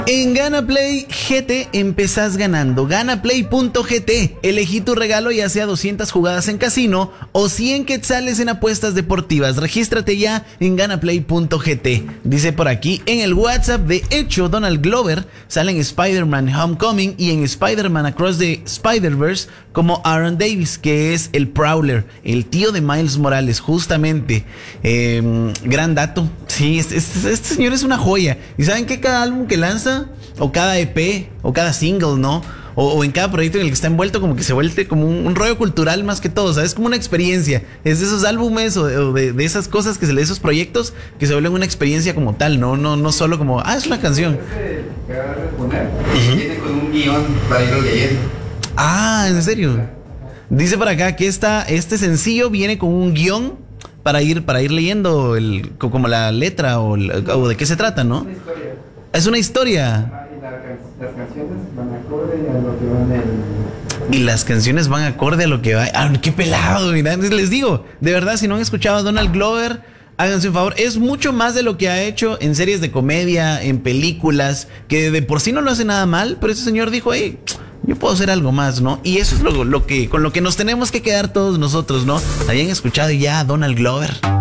En GanaPlay GT empezás ganando. GanaPlay.gt. Elegí tu regalo, ya sea 200 jugadas en casino o 100 quetzales en apuestas deportivas. Regístrate ya en GanaPlay.gt. Dice por aquí, en el WhatsApp, de hecho, Donald Glover sale en Spider-Man Homecoming y en Spider-Man Across the Spider-Verse como Aaron Davis, que es el Prowler, el tío de Miles Morales, justamente. Gran dato. Sí, este señor es una joya. ¿Y saben qué? Cada álbum que lanza, o cada EP, o cada single, ¿no? O en cada proyecto en el que está envuelto, como que se vuelve como un rollo cultural más que todo, ¿sabes? Como una experiencia. Es de esos álbumes o de esas cosas que se le, esos proyectos que se vuelven una experiencia como tal, no solo como, es una canción. Que va a reponer, viene con un guión para irlo leyendo. ¿En serio? Dice por acá que este sencillo viene con un guión para ir leyendo como la letra o de qué se trata, ¿no? Es una historia. Las canciones van acorde a lo que va en el... Y las canciones van acorde a lo que va. ¡Qué pelado! Mira, les digo, de verdad, si no han escuchado a Donald Glover, háganse un favor. Es mucho más de lo que ha hecho en series de comedia, en películas, que de por sí no lo hace nada mal, pero ese señor dijo, yo puedo hacer algo más, ¿no? Y eso es con lo que nos tenemos que quedar todos nosotros, ¿no? ¿Habían escuchado ya a Donald Glover?